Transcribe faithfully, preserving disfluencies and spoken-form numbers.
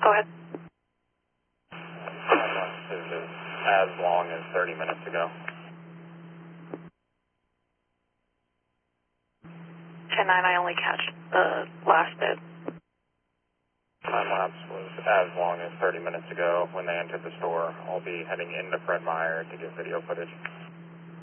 Go ahead. Time lapse is as long as thirty minutes ago. ten nine, I only catch the last bit. Time lapse was as long as thirty minutes ago when they entered the store. I'll be heading into Fred Meyer to get video footage.